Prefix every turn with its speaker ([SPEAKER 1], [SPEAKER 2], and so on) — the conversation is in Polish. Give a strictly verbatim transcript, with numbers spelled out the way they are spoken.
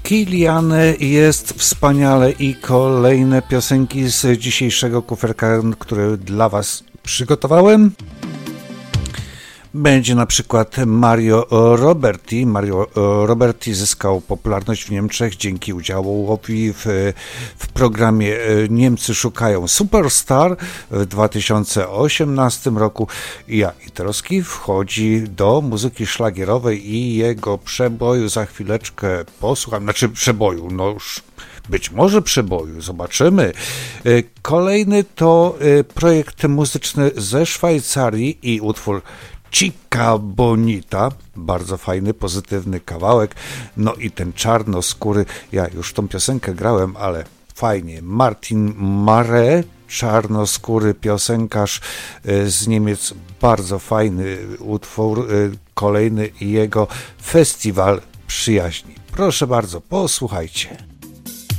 [SPEAKER 1] Kilian jest wspaniale i kolejne piosenki z dzisiejszego kuferka, które dla Was przygotowałem. Będzie na przykład Mario Roberti. Mario Roberti zyskał popularność w Niemczech dzięki udziałowi w, w programie Niemcy Szukają Superstar w dwa tysiące osiemnastym roku. Ja Itrowski wchodzi do muzyki szlagierowej i jego przeboju za chwileczkę posłucham. Znaczy przeboju, no już być może przeboju, zobaczymy. Kolejny to projekt muzyczny ze Szwajcarii i utwór Chica Bonita, bardzo fajny, pozytywny kawałek, no i ten czarnoskóry, ja już tą piosenkę grałem, ale fajnie, Martin Mare, czarnoskóry piosenkarz z Niemiec, bardzo fajny utwór, kolejny jego Festiwal Przyjaźni. Proszę bardzo, posłuchajcie.